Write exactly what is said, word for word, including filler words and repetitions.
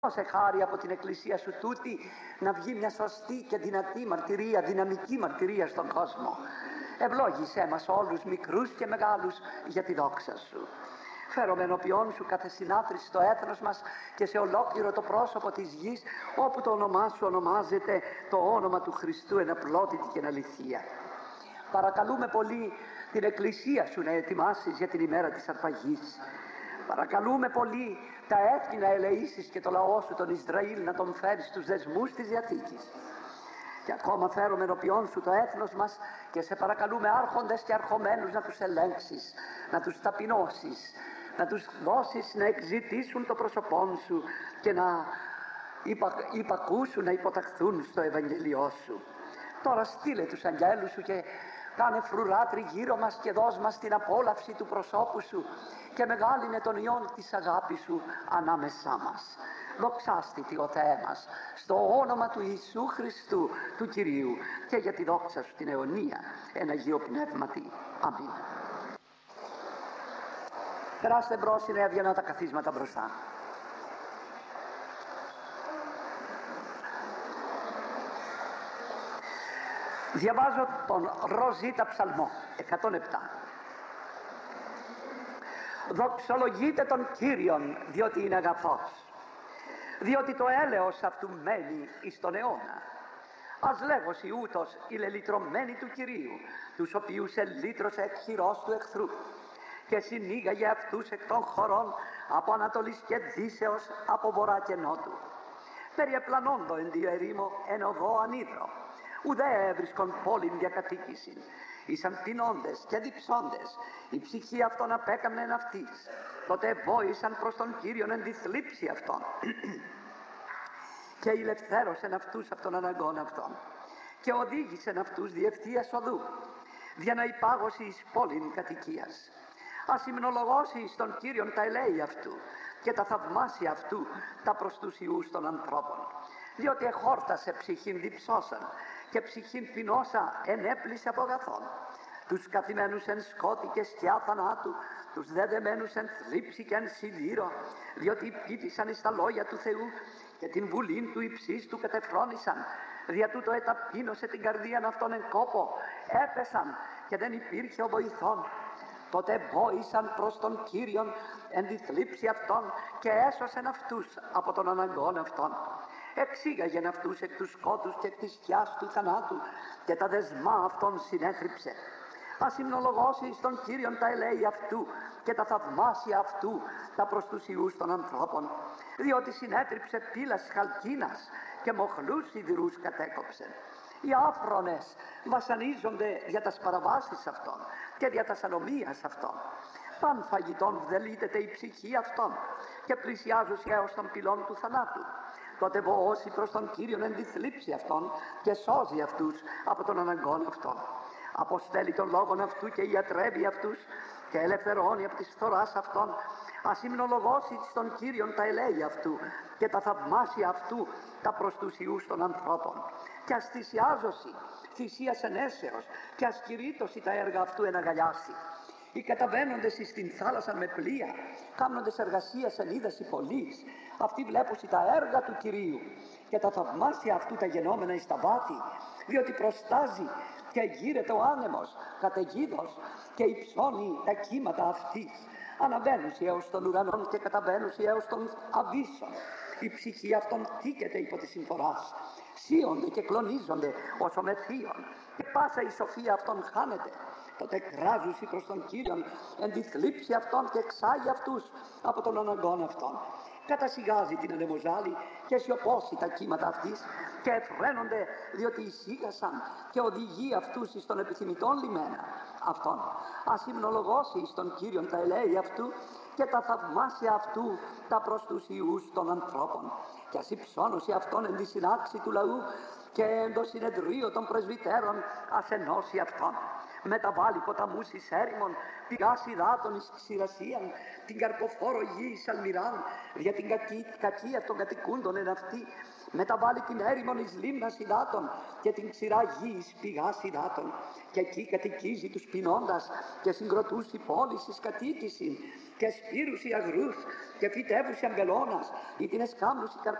Δώσε χάρη από την Εκκλησία σου τούτη να βγει μια σωστή και δυνατή μαρτυρία, δυναμική μαρτυρία στον κόσμο. Ευλόγησέ μας όλους, μικρούς και μεγάλους, για τη δόξα σου. Φέρομαι ενώπιόν σου κάθε συνάθρηση στο έθνος μας και σε ολόκληρο το πρόσωπο της γης, όπου το όνομά σου ονομάζεται το όνομα του Χριστού εν απλότητη και εν αληθεία. Παρακαλούμε πολύ την Εκκλησία σου να ετοιμάσεις για την ημέρα της αρπαγής. Παρακαλούμε πολύ τα έθνη να ελεήσεις και το λαό σου τον Ισραήλ να τον φέρεις στους δεσμούς της Διαθήκης. Και ακόμα φέρουμε ενώπιόν σου το έθνος μας και σε παρακαλούμε άρχοντες και αρχομένους να τους ελέγξεις, να τους ταπεινώσεις, να τους δώσεις να εξητήσουν το πρόσωπόν σου και να υπα, υπακούσουν, να υποταχθούν στο Ευαγγελιό σου. Τώρα στείλε τους αγγέλους σου και κάνε φρουρά τριγύρω μας και δώσ' μας την απόλαυση του προσώπου σου και μεγάλυνε τον ιόν της αγάπης σου ανάμεσά μας. Δοξάστητη ο Θεέ μας, στο όνομα του Ιησού Χριστού, του Κυρίου, και για τη δόξα σου την αιωνία, εν Αγίο Πνεύματι. Αμήν. Περάστε μπρος, είναι αυγενά τα καθίσματα μπροστά. Διαβάζω τον Ροζίτα Ψαλμό εκατόν επτά. Δοξολογείτε τον Κύριον, διότι είναι αγαθός, διότι το έλεος αυτού μένει εις τον αιώνα. Ας λέγωση ούτως οι λελυτρωμένοι του Κυρίου, τους οποίους ελύτρωσε εκ χειρός του εχθρού και συνήγαγε αυτούς εκ των χωρών από Ανατολής και Δύσεως, από βορρά και νότου. Περιεπλανόντο εν δύο ερήμο εν οδό ανίδρο, ουδέ έβρισκον πόλην διακατοίκησιν. Ήσαν πεινώντες και διψώντες, η ψυχή αυτών απέκαμνεν αυτής. Τότε βόησαν προς τον Κύριον εν τη θλίψη αυτών και ηλευθέρωσεν αυτούς από των αναγκών αυτών και οδήγησεν αυτούς διευθείας οδού, για να υπάγωσει εις πόλην κατοικίας. Ας υμνολογώσει εις τον Κύριον τα ελέη αυτού και τα θαυμάσια αυτού τα προς τους ιούς των ανθρώπων. Διότι εχόρτασε ψυχήν διψώσαν και ψυχήν πεινώσα ενέπλησε από αγαθών. Τους καθημένους εν σκότη και σκιά θανάτου, τους δεδεμένους εν θλίψη και εν σιδήρο, διότι υπήτησαν εις τα λόγια του Θεού και την βουλήν του υψίστου κατεφρόνησαν. Δια τούτο εταπείνωσε την καρδίαν αυτών εν κόπο, έπεσαν και δεν υπήρχε ο βοηθών. Τότε βόησαν προς τον Κύριον εν τη θλίψη αυτών και έσωσεν αυτούς από των αναγκών αυτών. Εξήγαγεν αυτούς εκ του σκότους και εκ της σκιάς του θανάτου και τα δεσμά αυτών συνέτριψε. Ας υμνολογώσει εις τον Κύριον τα ελέη αυτού και τα θαυμάσια αυτού τα προς τους ιούς των ανθρώπων. Διότι συνέτριψε πύλας χαλκίνας και μοχλούς σιδηρούς κατέκοψε. Οι άφρονες βασανίζονται για τα παραβάσεις αυτών και για τα ανομίας αυτών. Παν φαγητών βδελίτεται η ψυχή αυτών και πλησιάζουσι έως των πυλών του θανάτου. Τότε βοώσει προς τον Κύριον εν τη θλίψη αυτών και σώζει αυτούς από των αναγκών αυτών. Αποστέλει τον λόγον αυτού και ιατρεύει αυτούς και ελευθερώνει από της φθοράς αυτών. Ας υμνολογώσει στον Κύριον τα ελέη αυτού και τα θαυμάσια αυτού τα προς τους ιούς των ανθρώπων. Και ας θυσιάζωση θυσίας ενέσεως και ας κηρύττωση τα έργα αυτού εναγαλιάσει. Οι καταβαίνοντες εις την θάλασσα με πλοία, κάνοντες εργασίας εν είδαση πολλής, αυτοί βλέπουσι τα έργα του Κυρίου και τα θαυμάσια αυτού τα γενόμενα εις τα βάθη, διότι προστάζει και γύρεται ο άνεμος καταιγίδος και υψώνει τα κύματα αυτής. Αναβαίνουσι έως των ουρανών και καταβαίνουσι έως των αβύσσων. Η ψυχή αυτών τίκεται υπό τη συμφοράς. Σύονται και κλονίζονται όσο με θείον και πάσα η σοφία αυτών χάνεται. Τότε κράζουσι προς τον Κύριον εν τη θλίψη αυτών και εξάγει αυτούς από των αναγκών αυτών. Κατασιγάζει την ανεμοζάλη και σιωπώσει τα κύματα αυτής και εφραίνονται διότι εισήγασαν και οδηγεί αυτούς εις τον επιθυμητόν λιμένα αυτών. Ας υμνολογώσει εις τον Κύριον τα ελέη αυτού και τα θαυμάσια αυτού τα προς τους ιούς των ανθρώπων. Και ας υψώνωση αυτών εν τη συνάξη του λαού και εν το συνεδρίο των πρεσβυτέρων ας ενώσει αυτών. μεταβάλλει ποταμούς εις έρημον, πηγάς υδάτων εις ξηρασίαν, την καρποφόρο γη εις αλμυράν, για την κακή, κακία των κατοικούντων εν αυτή, μεταβάλλει την έρημον εις λίμνας υδάτων και την ξηρά γη εις πηγάς υδάτων, και εκεί κατοικίζει τους πεινώντας και συγκροτούς η πόλης εις κατοίκησιν, και σπήρους οι αγρούς και φυτεύους οι αμπελώνας, ή την εσκάμνους